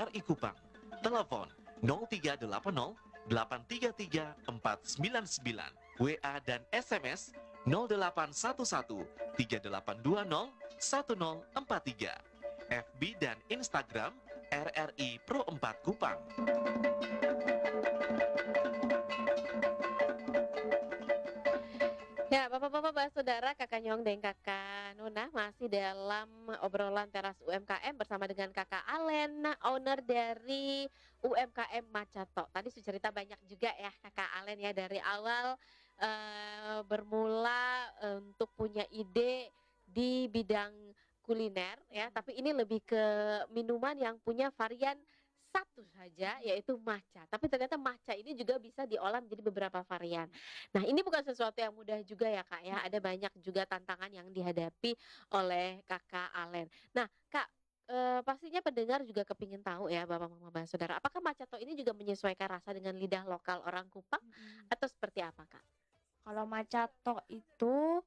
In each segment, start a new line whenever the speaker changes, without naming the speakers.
RRI Kupang. Telepon 0380 833 499, WA dan SMS 0811 3820 1043, FB dan Instagram RRI Pro 4 Kupang.
Ya, Bapak-bapak, saudara, Kakak Nyong dan Kakak Nuna masih dalam obrolan teras UMKM bersama dengan Kakak Alen, owner dari UMKM Macato. Tadi sudah cerita banyak juga ya Kakak Alen ya, dari awal bermula untuk punya ide di bidang kuliner ya, tapi ini lebih ke minuman yang punya varian satu saja, yaitu matcha. Tapi ternyata matcha ini juga bisa diolah menjadi beberapa varian. Nah, ini bukan sesuatu yang mudah juga ya Kak ya. Ada banyak juga tantangan yang dihadapi oleh Kakak Alen. Nah, Kak, pastinya pendengar juga kepingin tahu ya Bapak Mama Saudara, apakah Macato ini juga menyesuaikan rasa dengan lidah lokal orang Kupang atau seperti apa Kak?
Kalau Macato itu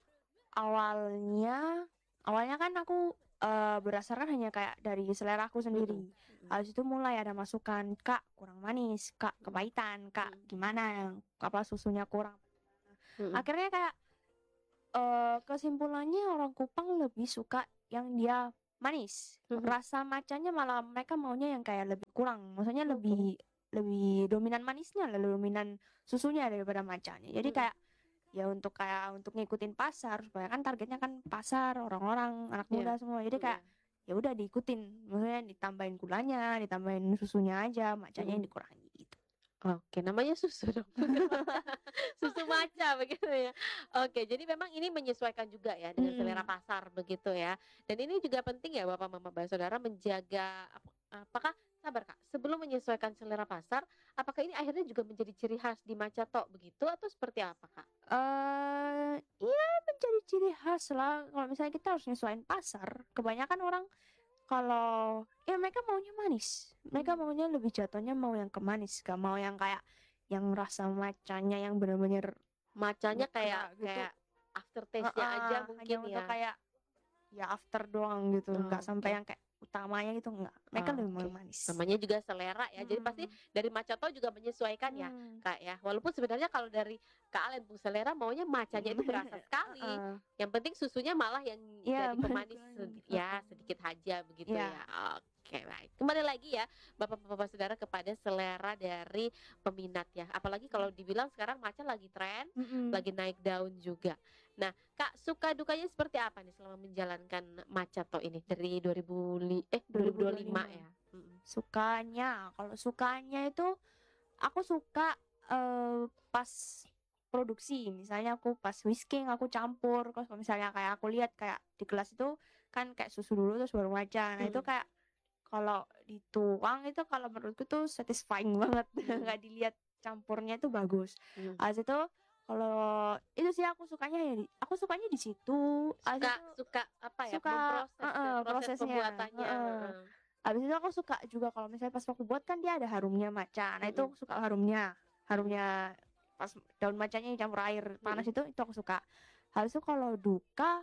awalnya kan aku berdasarkan hanya kayak dari selera aku sendiri. Habis itu mulai ada masukan, Kak kurang manis, Kak kepahitan, Kak gimana yang apa susunya kurang. Akhirnya kayak kesimpulannya orang Kupang lebih suka yang dia manis. Rasa macanya malah mereka maunya yang kayak lebih kurang, maksudnya lebih dominan manisnya, lebih dominan susunya daripada macanya. Jadi kayak ya untuk ngikutin pasar, supaya kan targetnya kan pasar, orang-orang anak muda semua. Jadi kayak ya udah diikutin, maksudnya ditambahin gulanya, ditambahin susunya aja, macanya yang dikurangi gitu.
Oke, namanya susu dong. Susu matcha begitu ya. Oke, jadi memang ini menyesuaikan juga ya dengan selera pasar begitu ya. Dan ini juga penting ya Bapak Mama Saudara menjaga apakah sabar Kak, sebelum menyesuaikan selera pasar, apakah ini akhirnya juga menjadi ciri khas di Macato begitu atau seperti apa Kak?
Iya menjadi ciri khas lah. Kalau misalnya kita harus nyesuaiin pasar, kebanyakan orang kalau ya mereka maunya manis, mereka maunya lebih jatuhnya mau yang ke manis, gak mau yang kayak yang rasa macanya yang benar-benar
Macanya
kayak gitu.
kayak aftertaste-nya aja mungkin
hanya
ya.
untuk kayak ya after doang gitu, nggak sampai yang kayak utamanya gitu, enggak. Mereka lebih mau yang manis.
Namanya juga selera ya. Jadi pasti dari Macato juga menyesuaikan ya Kak ya. Walaupun sebenarnya kalau dari Kak Alen Bu selera maunya macanya itu berasa sekali. Yang penting susunya malah yang jadi pemanis ya sedikit aja begitu ya. Oke, baik. Kembali lagi ya Bapak-bapak Saudara kepada selera dari peminat ya. Apalagi kalau dibilang sekarang matcha lagi tren, lagi naik daun juga. Nah, Kak, suka dukanya seperti apa nih selama menjalankan Macato ini dari 2025 ya?
Kalau sukanya itu aku suka pas produksi, misalnya aku pas whisking aku campur, kalau misalnya kayak aku lihat kayak di kelas itu kan kayak susu dulu terus baru matcha. Nah itu kayak kalau dituang itu kalau menurutku tuh satisfying banget. Nggak dilihat campurnya itu bagus. Habis itu kalau itu sih aku sukanya di situ.
Suka apa ya?
Suka
Memproses proses pembuatannya.
Habis itu aku suka juga kalau misalnya pas aku buat kan dia ada harumnya matcha. Nah itu aku suka harumnya pas daun matchanya dicampur air panas itu aku suka. Habis itu kalau duka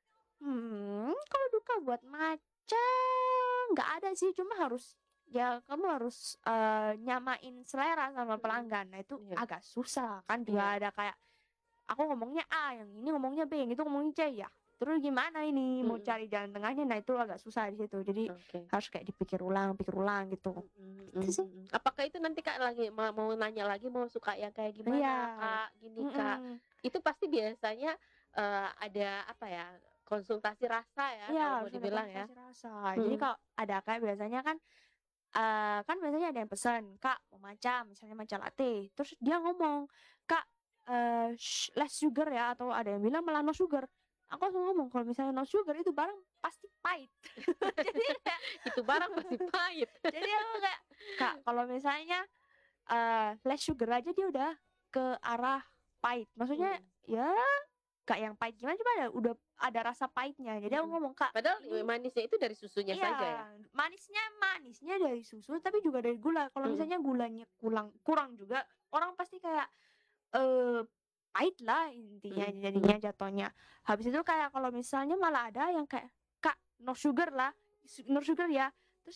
buat matcha nggak ada sih, cuma kamu harus nyamain selera sama pelanggan. Nah itu agak susah kan, juga ada kayak aku ngomongnya A, yang ini ngomongnya B, yang itu ngomongnya C ya. Terus gimana ini mau cari jalan tengahnya? Nah itu agak susah di situ. Jadi harus kayak pikir ulang gitu. Gitu sih.
Apakah itu nanti Kak lagi mau nanya lagi, mau suka yang kayak gimana Kak? Gini Kak. Itu pasti biasanya ada apa ya? Konsultasi rasa ya kalau mau dibilang ya.
Rasa. Jadi kalau ada kayak biasanya kan biasanya ada yang pesan, Kak mau matcha, misalnya matcha latte. Terus dia ngomong, Kak less sugar ya, atau ada yang bilang malah no sugar. Aku langsung ngomong kalau misalnya no sugar itu barang pasti pahit. Jadi kayak
itu barang pasti pahit.
Jadi aku kayak, Kak kalau misalnya less sugar aja dia udah ke arah pahit. Maksudnya ya Kak yang pahit gimana, cuma udah ada rasa pahitnya. Jadi aku ngomong, Kak,
padahal manisnya itu dari susunya saja ya.
Manisnya dari susu tapi juga dari gula. Kalau misalnya gulanya kurang juga, orang pasti kayak pahit lah intinya, jadinya jatuhnya. Habis itu kayak kalau misalnya malah ada yang kayak, Kak no sugar ya. Terus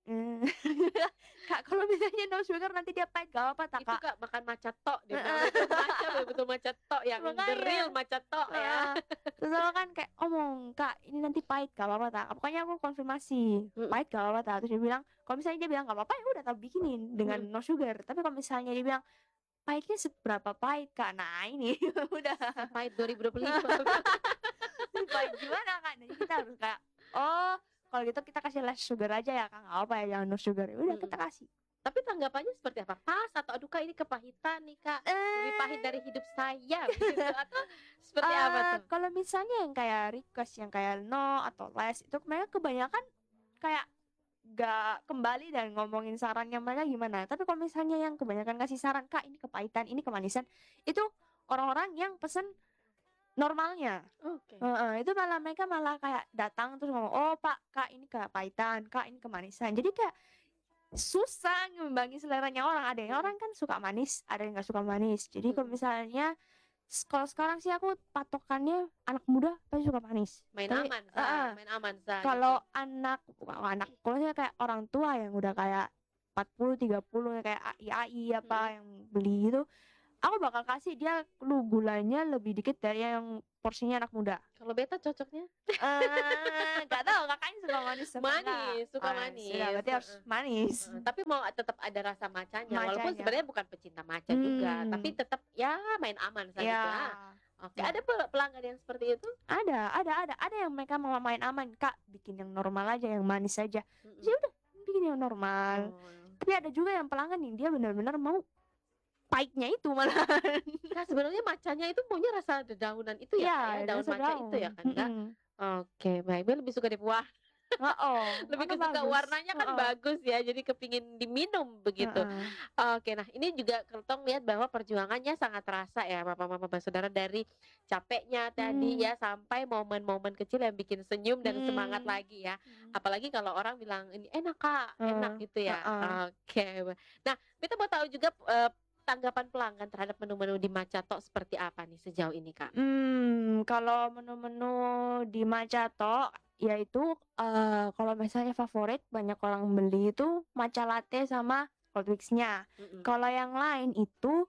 Kak, kalau misalnya no sugar nanti dia pahit gak apa-apa tak
Itu
Kak?
Kak makan matcha tok dia bilang itu matcha betul matcha tok yang the
Makanya.
real matcha tok ya.
Heeh. Terus aku kan kayak omong, Kak ini nanti pahit gak apa-apa tak? Pokoknya aku konfirmasi, pahit gak apa-apa tak? Terus dia bilang, kalau misalnya dia bilang gak apa-apa ya udah tak bikinin dengan no sugar. Tapi kalau misalnya dia bilang pahitnya seberapa pahit Kak? Nah ini udah
Pahit 2025.
pahit gimana Kak? Jadi kita harus kayak oh kalau gitu kita kasih less sugar aja ya Kak, nggak apa ya jangan no sugar. Ya udah kita kasih.
Tapi tanggapannya seperti apa? Pas atau aduh Kak ini kepahitan nih Kak, lebih pahit dari hidup saya gitu atau seperti apa tuh?
Kalau misalnya yang kayak request yang kayak no atau less itu mereka kebanyakan kayak gak kembali dan ngomongin sarannya mereka gimana. Tapi kalau misalnya yang kebanyakan kasih saran Kak ini kepahitan ini kemanisan, itu orang-orang yang pesen normalnya.
Oke.
Itu malah mereka malah kayak datang terus ngomong oh Pak Kak ini kepahitan Kak ini kemanisan. Jadi kayak susah ngimbangi seleranya orang. Ada yang orang kan suka manis, ada yang nggak suka manis. Jadi kalau misalnya kalau sekarang sih aku patokannya anak muda pasti suka manis.
Main
Tapi,
aman, main aman
kalau anak kalau misalnya kayak orang tua yang udah kayak 40 30 kayak AI apa yang beli itu, aku bakal kasih dia gulanya lebih dikit dari yang porsinya anak muda.
Kalau beta cocoknya
Gak tahu kakaknya suka manis apa
manis, suka
enggak?
manis.
Sudah, berarti harus manis.
Tapi mau tetap ada rasa macanya, walaupun
Macanya.
sebenarnya bukan pecinta maca juga, tapi tetap ya main aman saja.
Ya,
Oke, ada pelanggan yang seperti itu?
ada yang mereka mau main aman, Kak, bikin yang normal aja, yang manis aja. Ya udah, bikin yang normal.
Oh.
Tapi ada juga yang pelanggan yang dia benar-benar mau pahitnya itu malah.
Nah, sebenarnya macanya itu punya rasa dedaunan itu ya, Kak, ya? Daun maca itu ya kan, Kak? Oke, baik. Gue lebih suka di buah. Lebih kesuka warnanya kan bagus ya, jadi kepingin diminum begitu. Oke, nah ini juga Keltong lihat bahwa perjuangannya sangat terasa ya Bapak-bapak saudara, dari capeknya tadi ya sampai momen-momen kecil yang bikin senyum dan semangat lagi ya. Apalagi kalau orang bilang ini enak Kak, enak gitu ya. Oke. Nah, kita mau tahu juga tanggapan pelanggan terhadap menu-menu di Macato seperti apa nih sejauh ini Kak?
Kalau menu-menu di Macato yaitu kalau misalnya favorit banyak orang beli itu matcha latte sama cold mix-nya. Kalau yang lain itu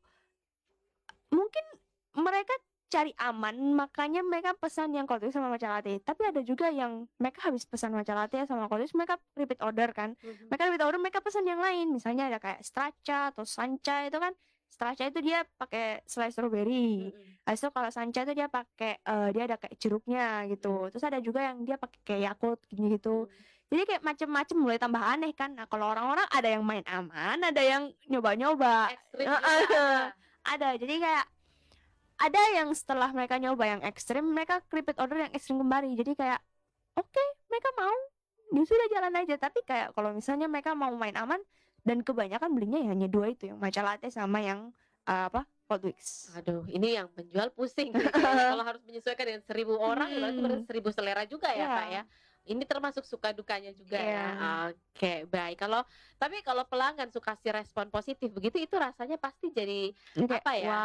mungkin mereka cari aman makanya mereka pesan yang cold mix sama matcha latte. Tapi ada juga yang mereka habis pesan matcha latte sama cold mix mereka repeat order kan. Mereka repeat order mereka pesan yang lain. Misalnya ada kayak straccia atau sancha itu kan. Straccia itu dia pakai selai strawberry. Habis itu kalau sancha itu dia pakai dia ada kayak jeruknya gitu. Terus ada juga yang dia pakai kayak Yakult gitu. Jadi kayak macem-macem mulai tambah aneh kan. Nah, kalau orang-orang ada yang main aman, ada yang nyoba-nyoba.
Ekstrim juga
ada. Jadi kayak ada yang setelah mereka nyoba yang ekstrim, mereka repeat order yang ekstrim kembali. Jadi kayak oke, mereka mau, ya sudah jalan aja. Tapi kayak kalau misalnya mereka mau main aman dan kebanyakan belinya ya hanya dua itu, yang matcha latte sama yang cold mix.
Aduh, ini yang penjual pusing. Kalau harus menyesuaikan dengan 1000 orang, berarti 1000 selera juga ya Kak ya. Ini termasuk suka dukanya juga ya. Oke, baik. Tapi kalau pelanggan suka kasih respon positif begitu, itu rasanya pasti jadi apa ya?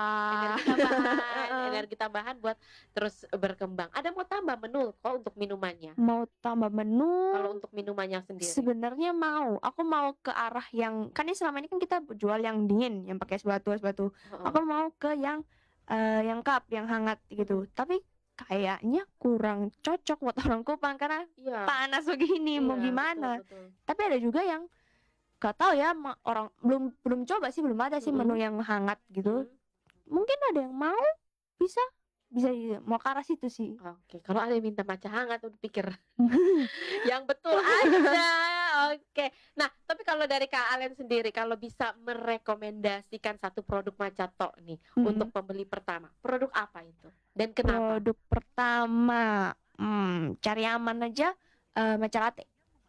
Energi tambahan buat terus berkembang. Ada mau tambah menu kok untuk minumannya?
Mau tambah menu?
Kalau untuk minumannya sendiri?
Sebenarnya mau. Aku mau ke arah yang kan ini selama ini kan kita jual yang dingin, yang pakai es batu. Aku mau ke yang cup, yang hangat gitu. Tapi kayaknya kurang cocok buat orang Kupang karena panas begini mau gimana.
Betul.
Tapi ada juga yang gak tahu ya, orang belum coba sih, belum ada sih menu yang hangat gitu. Mungkin ada yang mau bisa mau ke arah situ sih.
Oke, kalau ada yang minta matcha hangat udah pikir yang betul aja. Oke. Nah, tapi kalau dari Kak Alen sendiri, kalau bisa merekomendasikan satu produk Macato nih untuk pembeli pertama, produk apa itu dan kenapa?
Produk pertama, cari aman aja, matcha latte.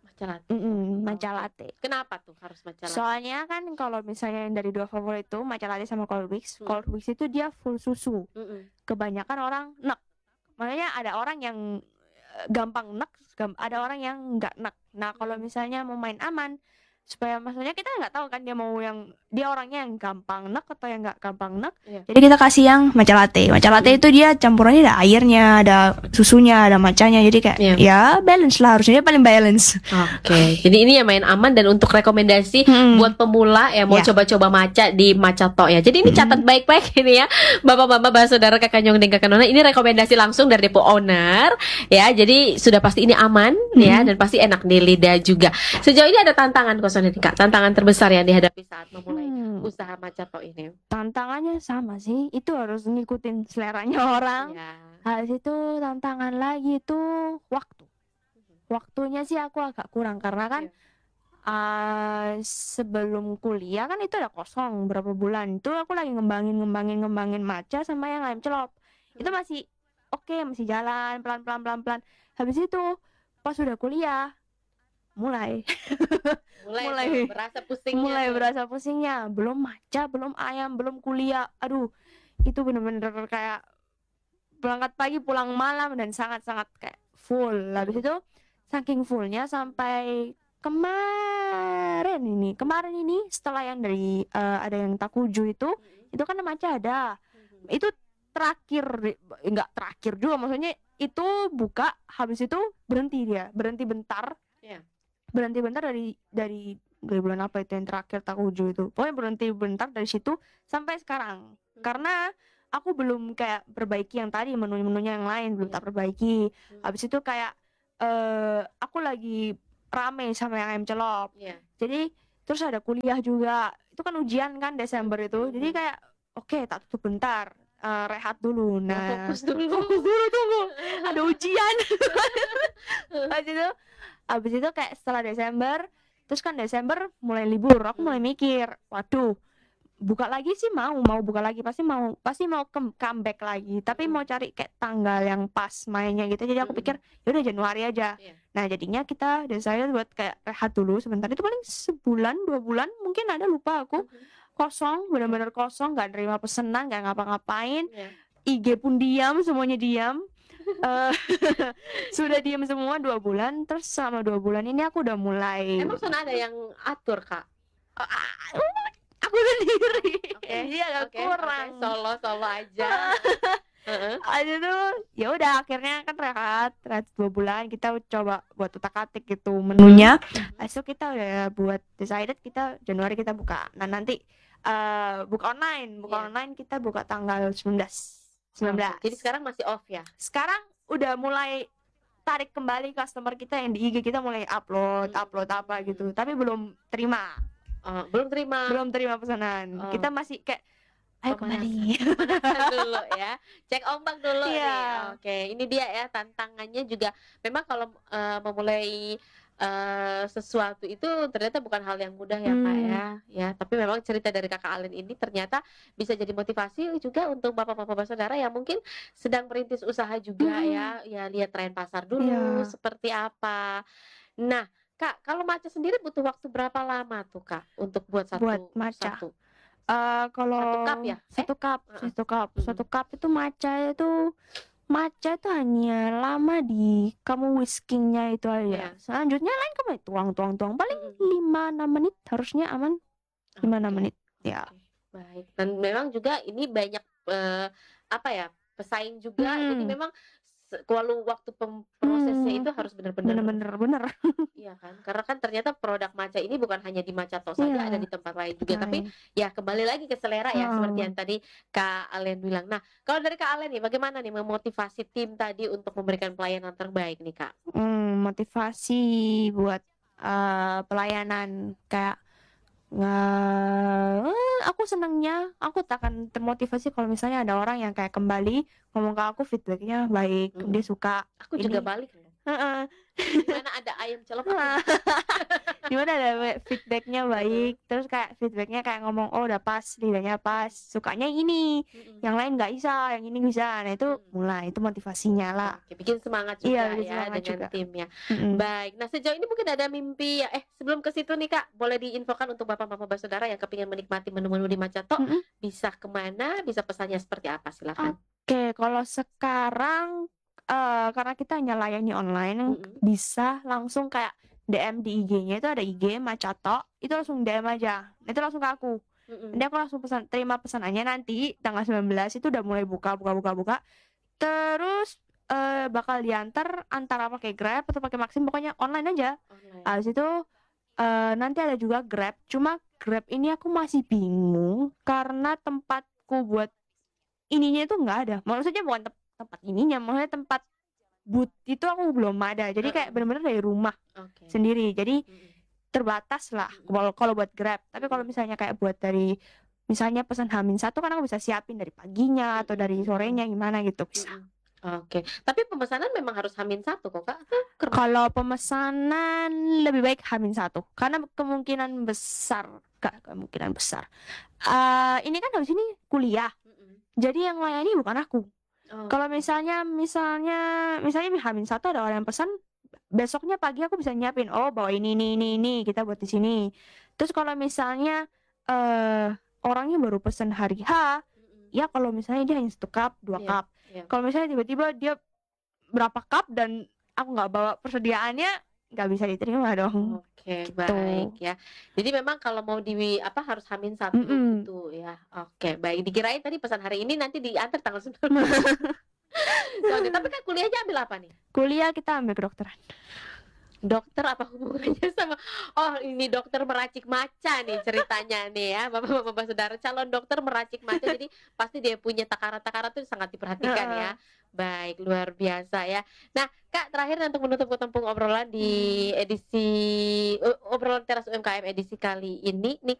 Matcha latte.
Kenapa tuh harus matcha latte?
Soalnya kan kalau misalnya yang dari dua favorit itu matcha latte sama cold mix, cold mix itu dia full susu. Kebanyakan orang nek. Makanya ada orang yang gampang nek, ada orang yang nggak nek. Nah, kalau misalnya mau main aman, supaya maksudnya kita nggak tahu kan dia orangnya yang gampang nek atau yang nggak gampang nek.
Iya.
Jadi kita kasih yang matcha latte. Matcha latte itu dia campurannya ada airnya, ada susunya, ada matchanya. Jadi kayak
Iya.
ya balance lah, harusnya dia paling balance.
Oke. Jadi ini yang main aman, dan untuk rekomendasi buat pemula ya mau
Ya.
coba-coba matcha di Matcha Tok ya. Jadi ini catat baik-baik ini ya, bapak-bapak, saudara, kakak Nyong dan kakak Nona. Ini rekomendasi langsung dari depo owner ya. Jadi sudah pasti ini aman ya, dan pasti enak di lidah juga. Sejauh ini ada tantangan nih Kak, tantangan terbesar yang dihadapi saat memulai usaha Matcha Tok ini.
Tantangannya sama sih, itu harus ngikutin seleranya orang.
Ya.
Habis itu tantangan lagi itu waktu. Waktunya sih aku agak kurang karena kan sebelum kuliah kan itu ada kosong berapa bulan. Itu aku lagi ngembangin matcha sama yang ayam celop. Itu masih oke, masih jalan pelan. Habis itu pas udah kuliah mulai
Mulai berasa pusingnya.
berasa pusingnya. Belum matcha, belum ayam, belum kuliah. Aduh, itu bener-bener kayak berangkat pagi pulang malam dan sangat-sangat kayak full. Habis itu saking fullnya sampai kemarin ini setelah yang dari ada yang Takuju itu kan matcha ada. Itu nggak terakhir juga, maksudnya itu buka habis itu berhenti bentar.
Iya.
Berhenti bentar dari bulan apa itu yang terakhir Takuju itu. Pokoknya berhenti bentar dari situ sampai sekarang. Karena aku belum kayak perbaiki yang tadi menu-menunya yang lain belum tak perbaiki. Habis itu kayak aku lagi rame sama yang ayam celop. Jadi terus ada kuliah juga. Itu kan ujian kan Desember itu. Jadi kayak oke, tak tutup bentar. Rehat dulu. Nah,
Fokus dulu.
tunggu. Ada ujian. Habis itu kayak setelah Desember, terus kan Desember mulai libur, aku mulai mikir, waduh, buka lagi sih mau buka lagi, pasti mau comeback lagi, tapi mau cari kayak tanggal yang pas mainnya gitu. Jadi aku pikir yaudah Januari aja. Nah jadinya kita desain buat kayak rehat dulu sebentar, itu paling sebulan 2 bulan mungkin ada, lupa aku. Kosong, benar-benar kosong, nggak nerima pesanan, nggak ngapa-ngapain. IG pun diam, semuanya diam. Sudah diam semua 2 bulan. Terus selama 2 bulan ini aku udah mulai.
Emang sana ada yang atur Kak?
Aku sendiri. Iya, agak kurang.
Solo aja.
Aja tuh ya udah akhirnya kan rehat 2 bulan, kita coba buat utak-atik gitu menunya. Besok kita udah buat decided, kita Januari kita buka. Nah nanti buka online kita buka tanggal 19.
Jadi sekarang masih off ya?
Sekarang udah mulai tarik kembali customer kita yang di IG, kita mulai upload apa gitu, tapi belum terima pesanan. Kita masih kayak ayo kembali.
Pemanasan dulu ya, cek ombak dulu nih. Oke, ini dia ya tantangannya juga. Memang kalau memulai sesuatu itu ternyata bukan hal yang mudah ya Kak ya. Tapi memang cerita dari Kakak Alen ini ternyata bisa jadi motivasi juga untuk bapak-bapak saudara yang mungkin sedang merintis usaha juga ya lihat tren pasar dulu seperti apa. Nah Kak, kalau matcha sendiri butuh waktu berapa lama tuh Kak untuk buat
matcha?
satu
Kalau
satu cup ya?
Satu cup itu matcha itu hanya lama di kamu whiskingnya itu aja. Selanjutnya lain kamu tuang paling 5-6 menit harusnya aman. 5-6 menit ya.
Baik. Dan memang juga ini banyak pesaing juga. Jadi memang kalau waktu prosesnya itu harus benar-benar iya kan, karena kan ternyata produk matcha ini bukan hanya di Matcha Tok saja, ada di tempat lain juga. Tapi ya kembali lagi ke selera ya, seperti yang tadi Kak Alen bilang. Nah kalau dari Kak Alen nih, bagaimana nih memotivasi tim tadi untuk memberikan pelayanan terbaik nih Kak?
Motivasi buat pelayanan kayak aku senangnya, aku tak akan termotivasi kalau misalnya ada orang yang kayak kembali ngomong ke aku feedbacknya baik, dia suka.
Aku juga balik loh. Gimana ada ayam celok
Gimana ada feedbacknya baik, terus kayak feedbacknya kayak ngomong oh udah pas, lidahnya pas, sukanya ini, yang lain nggak bisa, yang ini bisa. Nah itu mulai, itu motivasinya lah.
Bikin semangat juga dengan timnya. Baik, nah sejauh ini mungkin ada mimpi ya, sebelum ke situ nih Kak, boleh diinfokan untuk bapak-bapak saudara yang kepingin menikmati menu-menu di Matcha Tok, bisa kemana, bisa pesannya seperti apa, silakan.
Oke, kalau sekarang karena kita hanya layani online, bisa langsung kayak DM di IG-nya itu ada IG Macato, itu langsung DM aja. Itu langsung ke aku. Nanti aku langsung terima pesanannya nanti tanggal 19 itu udah mulai buka. Terus bakal diantar antara pakai Grab atau pakai Maxim, pokoknya online aja. Habis itu nanti ada juga Grab. Cuma Grab ini aku masih bingung karena tempatku buat ininya itu nggak ada. Maksudnya bukan tempat ininya, maksudnya tempat booth itu aku belum ada. Jadi kayak benar-benar dari rumah sendiri. Jadi terbatas lah kalau buat Grab. Tapi kalau misalnya kayak buat dari misalnya pesan H-1 kan aku bisa siapin dari paginya atau dari sorenya gimana gitu bisa.
Oke. Tapi pemesanan memang harus H-1 kok Kak.
Kalau pemesanan lebih baik H-1 karena kemungkinan besar ini kan habis ini kuliah. Jadi yang layani bukan aku. Kalau misalnya H-1 ada orang yang pesan, besoknya pagi aku bisa nyiapin, bawa ini kita buat di sini. Terus kalau misalnya orangnya baru pesan hari H, ya kalau misalnya dia hanya 1 cup, 2 cup. Kalau misalnya tiba-tiba dia berapa cup dan aku nggak bawa persediaannya, nggak bisa diterima dong.
Oke,
gitu.
baik ya. Jadi memang kalau mau harus H-1 gitu ya. Oke, baik. Dikirain tadi pesan hari ini nanti diantar tanggal 19. Soalnya, tapi kan kuliahnya ambil apa nih?
Kuliah kita ambil kedokteran.
Dokter apa hubungannya sama ini dokter meracik maca nih ceritanya nih ya, Bapak-bapak saudara, calon dokter meracik maca, jadi pasti dia punya takaran-takaran tuh sangat diperhatikan ya. Baik, luar biasa ya. Nah, Kak, terakhir untuk menutup ketempung obrolan di edisi obrolan teras UMKM edisi kali ini nih